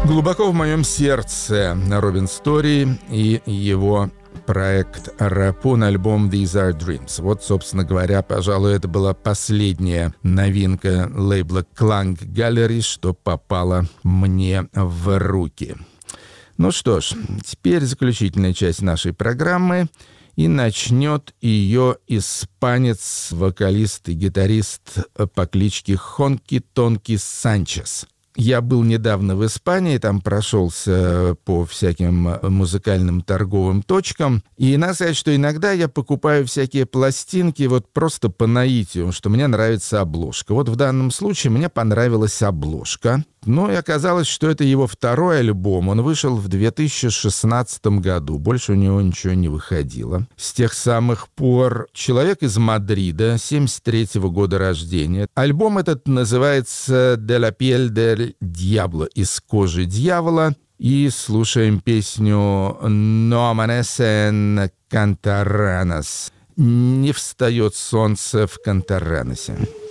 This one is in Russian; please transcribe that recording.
Глубоко в моем сердце Робин Стори и его проект Raccoon, альбом These Are Dreams. Вот, собственно говоря, пожалуй, это была последняя новинка лейбла Klang Gallery, что попала мне в руки. Ну что ж, теперь заключительная часть нашей программы, и начнет ее испанец, вокалист и гитарист по кличке Хонки Тонки Санчес. Я был недавно в Испании, там прошелся по всяким музыкальным торговым точкам. И надо сказать, что иногда я покупаю всякие пластинки вот просто по наитию, что мне нравится обложка. Вот в данном случае мне понравилась обложка. Ну и оказалось, что это его второй альбом. Он вышел в 2016 году. Больше у него ничего не выходило. С тех самых пор человек из Мадрида, 73-го года рождения. Альбом этот называется «De la piel del diablo», «Из кожи дьявола». И слушаем песню «No amanecen Cantarranas». «Не встает солнце в Кантарранасе».